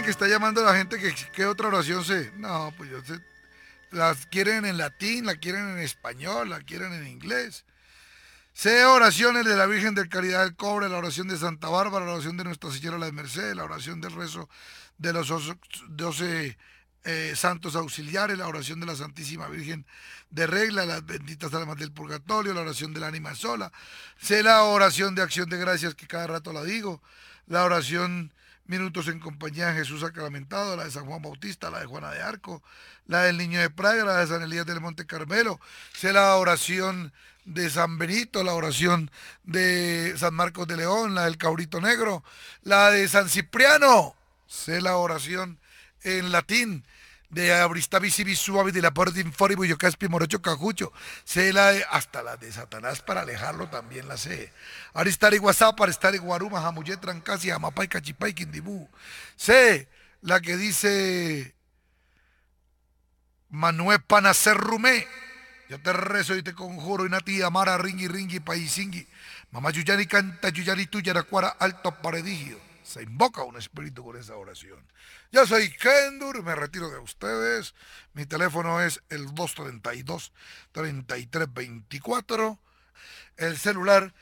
que está llamando a la gente que qué otra oración sé. No, pues yo sé. Las quieren en latín, la quieren en español, la quieren en inglés. Sé oraciones de la Virgen de Caridad del Cobre, la oración de Santa Bárbara, la oración de Nuestra Señora de las Mercedes, la oración del rezo de los 12 santos auxiliares, la oración de la Santísima Virgen de Regla, las benditas almas del purgatorio, la oración del ánima sola. Sé la oración de acción de gracias que cada rato la digo, la oración minutos en compañía de Jesús sacramentado, la de San Juan Bautista, la de Juana de Arco, la del Niño de Praga, la de San Elías del Monte Carmelo. Sé la oración de San Benito, la oración de San Marcos de León, la del Cabrito Negro, la de San Cipriano. Sé la oración en latín de Abristavis Suavi de la Porta Inforibo y Caspi Morocho Cajucho. Sé la de, hasta la de Satanás para alejarlo también la sé. Aristari Guasá, para estar Guaruma, Jamuyé, Trancasi, Amapay, Cachipay, Quindibú. Sé la que dice Manuel Panacer Rumé. Yo te rezo y te conjuro y Nati Amara Ringi Ringi Paisingui. Mamá Yuyani canta Yuyani tu Yaracuara Alto Paredigio. Se invoca un espíritu con esa oración. Yo soy Kendur, me retiro de ustedes. Mi teléfono es el 232-3324. El celular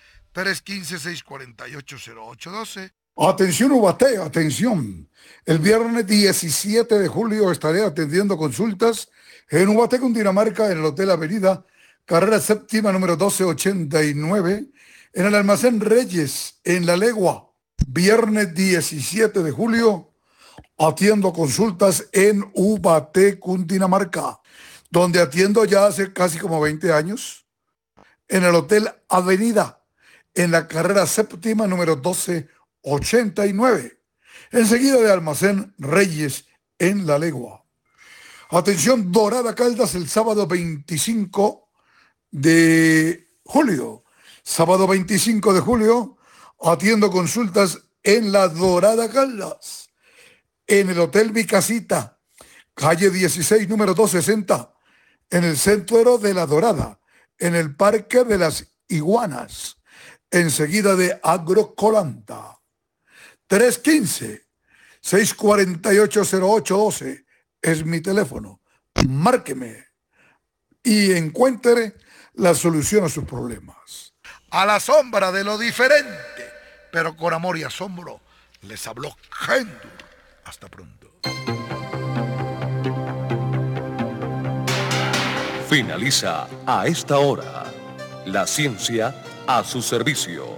315-648-0812. Atención Ubaté, atención. El viernes 17 de julio estaré atendiendo consultas en Ubaté, Cundinamarca, en el Hotel Avenida, carrera séptima número 1289, en el Almacén Reyes, en La Legua. Viernes 17 de julio, atiendo consultas en Ubaté, Cundinamarca, donde atiendo ya hace casi como 20 años, en el Hotel Avenida, en la carrera séptima número 1289, enseguida de Almacén Reyes, en La Legua. Atención, Dorada Caldas, el sábado 25 de julio. Sábado 25 de julio, atiendo consultas en la Dorada Caldas, en el Hotel Mi Casita, calle 16, número 260, en el centro de La Dorada, en el Parque de las Iguanas, enseguida de Agrocolanta. 315-648-0812 es mi teléfono. Márqueme y encuentre la solución a sus problemas. A la sombra de lo diferente, pero con amor y asombro, les habló Kendur. Hasta pronto. Finaliza a esta hora la ciencia a su servicio.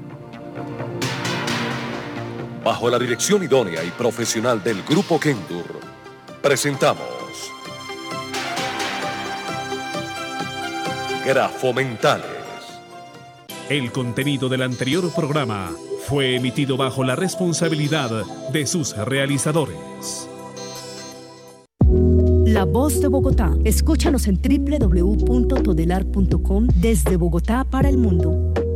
Bajo la dirección idónea y profesional del Grupo Kendur, presentamos Grafomentales. El contenido del anterior programa fue emitido bajo la responsabilidad de sus realizadores. La Voz de Bogotá. Escúchanos en www.todelar.com desde Bogotá para el mundo.